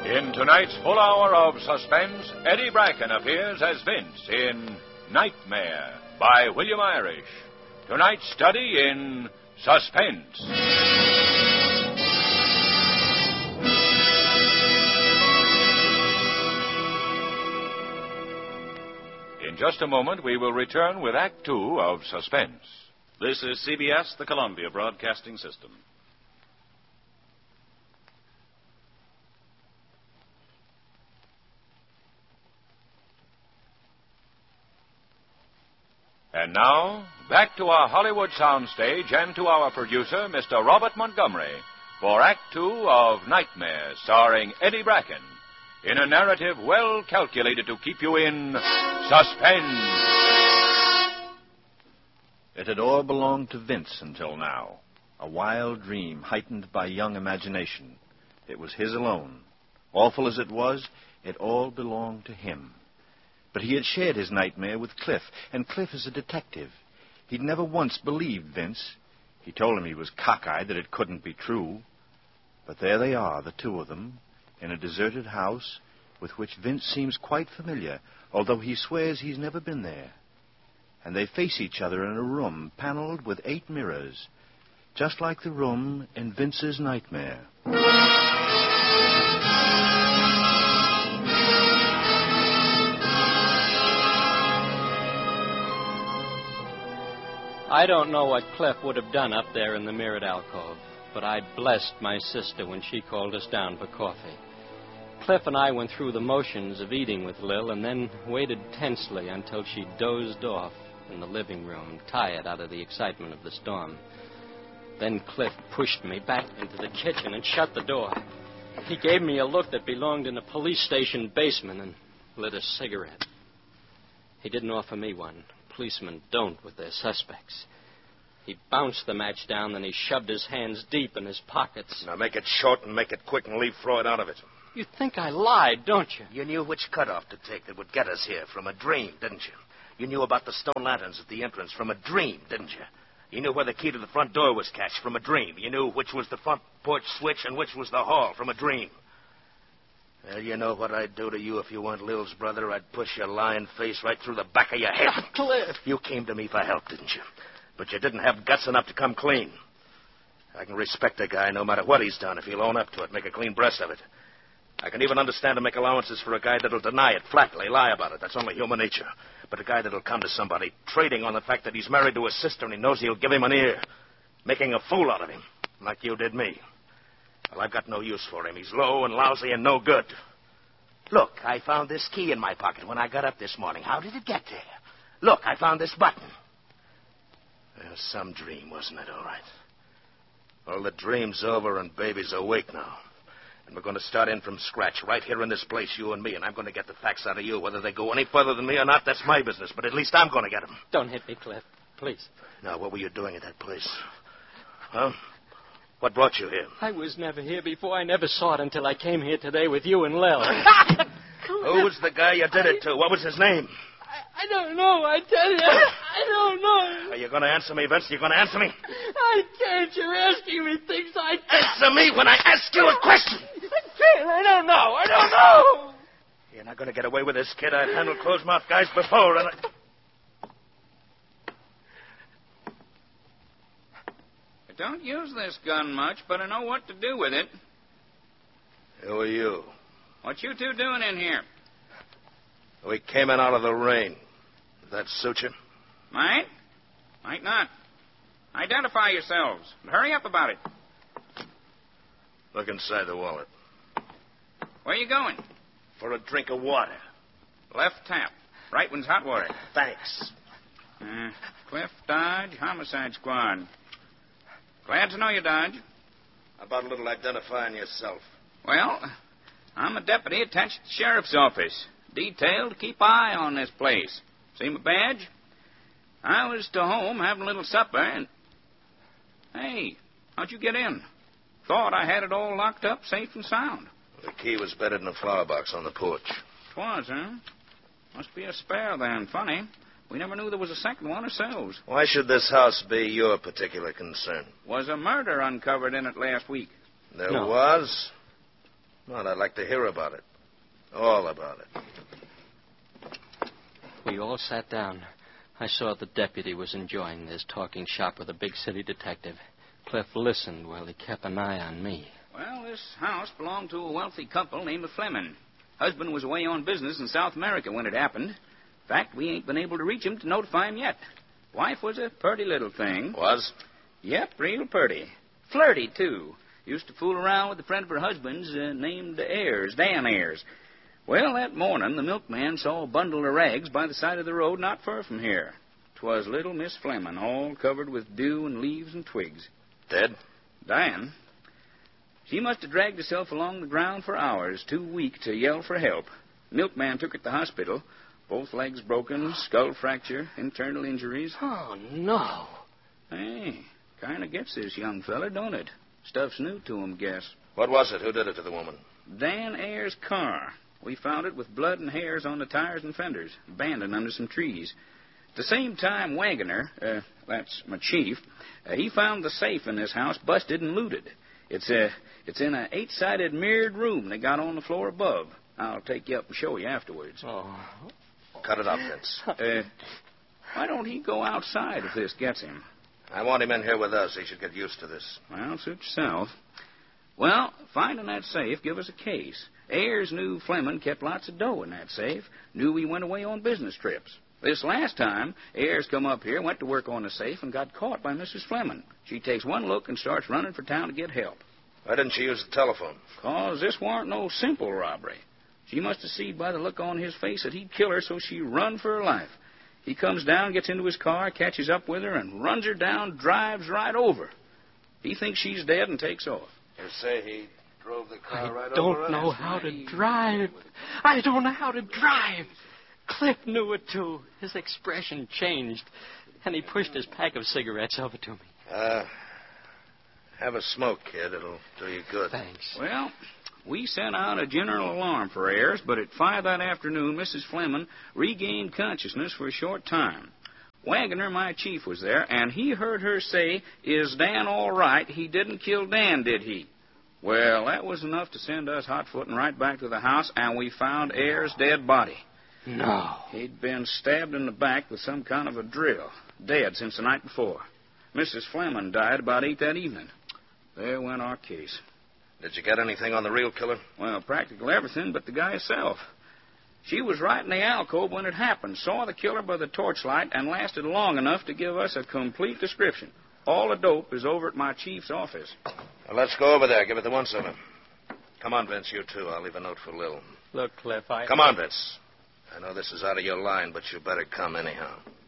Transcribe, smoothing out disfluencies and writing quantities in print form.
In tonight's full hour of suspense, Eddie Bracken appears as Vince in Nightmare by William Irish. Tonight's study in suspense. In just a moment, we will return with Act Two of Suspense. This is CBS, the Columbia Broadcasting System. And now, back to our Hollywood soundstage and to our producer, Mr. Robert Montgomery, for Act Two of Nightmare, starring Eddie Bracken, in a narrative well calculated to keep you in suspense. It had all belonged to Vince until now, a wild dream heightened by young imagination. It was his alone. Awful as it was, it all belonged to him. But he had shared his nightmare with Cliff, and Cliff is a detective. He'd never once believed Vince. He told him he was cockeyed, that it couldn't be true. But there they are, the two of them, in a deserted house with which Vince seems quite familiar, although he swears he's never been there. And they face each other in a room paneled with 8 mirrors, just like the room in Vince's nightmare. I don't know what Cliff would have done up there in the mirrored alcove, but I blessed my sister when she called us down for coffee. Cliff and I went through the motions of eating with Lil and then waited tensely until she dozed off in the living room, tired out of the excitement of the storm. Then Cliff pushed me back into the kitchen and shut the door. He gave me a look that belonged in a police station basement and lit a cigarette. He didn't offer me one. Policemen don't with their suspects. He bounced the match down, then he shoved his hands deep in his pockets. Now make it short and make it quick and leave Freud out of it. You think I lied, don't you? You knew which cutoff to take that would get us here from a dream, didn't you? You knew about the stone lanterns at the entrance from a dream, didn't you? You knew where the key to the front door was cached from a dream. You knew which was the front porch switch and which was the hall from a dream. Well, you know what I'd do to you if you weren't Lil's brother? I'd push your lying face right through the back of your head. Cliff! You came to me for help, didn't you? But you didn't have guts enough to come clean. I can respect a guy no matter what he's done if he'll own up to it, make a clean breast of it. I can even understand and make allowances for a guy that'll deny it flatly, lie about it. That's only human nature. But a guy that'll come to somebody trading on the fact that he's married to his sister and he knows he'll give him an ear, making a fool out of him, like you did me. Well, I've got no use for him. He's low and lousy and no good. Look, I found this key in my pocket when I got up this morning. How did it get there? Look, I found this button. Well, some dream, wasn't it, all right? Well, the dream's over and baby's awake now. And we're going to start in from scratch, right here in this place, you and me, and I'm going to get the facts out of you. Whether they go any further than me or not, that's my business, but at least I'm going to get them. Don't hit me, Cliff. Please. Now, what were you doing at that place? Huh? What brought you here? I was never here before. I never saw it until I came here today with you and Lil. Who was the guy you did it to? What was his name? I don't know, I tell you. I don't know. Are you going to answer me, Vince? You going to answer me? I can't. You're asking me things I can't. Answer me when I ask you a question. I can't. I don't know. I don't know. You're not going to get away with this, kid. I've handled closed-mouth guys before, and I don't use this gun much, but I know what to do with it. Who are you? What you two doing in here? We came in out of the rain. Does that suit you? Might. Might not. Identify yourselves. And hurry up about it. Look inside the wallet. Where you going? For a drink of water. Left tap. Right one's hot water. Thanks. Cliff Dodge, Homicide Squad. Glad to know you, Dodge. How about a little identifying yourself? Well, I'm a deputy attached to the sheriff's office. Detailed to keep eye on this place. See my badge? I was to home having a little supper and... Hey, how'd you get in? Thought I had it all locked up safe and sound. The key was bedded in a flower box on the porch. 'Twas, huh? Must be a spare then. Funny. We never knew there was a second one ourselves. Why should this house be your particular concern? Was a murder uncovered in it last week. There was? Well, I'd like to hear about it. All about it. We all sat down. I saw the deputy was enjoying this talking shop with a big city detective. Cliff listened while he kept an eye on me. Well, this house belonged to a wealthy couple named Fleming. Husband was away on business in South America when it happened. In fact, we ain't been able to reach him to notify him yet. Wife was a purty little thing. Was? Yep, real purty. Flirty, too. Used to fool around with a friend of her husband's named Ayers, Dan Ayers. Well, that morning, the milkman saw a bundle of rags by the side of the road not far from here. 'Twas little Miss Fleming, all covered with dew and leaves and twigs. Dead? Dying. She must have dragged herself along the ground for hours, too weak to yell for help. Milkman took her to the hospital. Both legs broken, skull fracture, internal injuries. Oh, no. Hey, kind of gets this young feller, don't it? Stuff's new to him, guess. What was it? Who did it to the woman? Dan Ayers' car. We found it with blood and hairs on the tires and fenders, abandoned under some trees. At the same time, Wagoner, that's my chief, he found the safe in this house busted and looted. It's in an 8-sided mirrored room they got on the floor above. I'll take you up and show you afterwards. Oh. Cut it up, Vince. Why don't he go outside if this gets him? I want him in here with us. He should get used to this. Well, suit yourself. Well, finding that safe, give us a case. Ayers knew Fleming kept lots of dough in that safe. Knew he went away on business trips. This last time, Ayers come up here, went to work on the safe, and got caught by Mrs. Fleming. She takes one look and starts running for town to get help. Why didn't she use the telephone? 'Cause this warn't no simple robbery. She must have seen by the look on his face that he'd kill her, so she run for her life. He comes down, gets into his car, catches up with her, and runs her down, drives right over. He thinks she's dead and takes off. You say he drove the car right I over don't us? know how to drive. I don't know how to drive. Cliff knew it, too. His expression changed, and he pushed his pack of cigarettes over to me. Have a smoke, kid. It'll do you good. Thanks. Well, we sent out a general alarm for Ayers, but at 5 that afternoon, Mrs. Fleming regained consciousness for a short time. Wagoner, my chief, was there, and he heard her say, "Is Dan all right? He didn't kill Dan, did he?" Well, that was enough to send us hot-footing right back to the house, and we found Ayers' dead body. No. He'd been stabbed in the back with some kind of a drill, dead since the night before. Mrs. Fleming died about 8 that evening. There went our case. Did you get anything on the real killer? Well, practically everything but the guy himself. She was right in the alcove when it happened, saw the killer by the torchlight, and lasted long enough to give us a complete description. All the dope is over at my chief's office. Well, let's go over there. Give it to one of them. Come on, Vince, you too. I'll leave a note for Lil. Look, Cliff, Come on, Vince. I know this is out of your line, but you better come anyhow.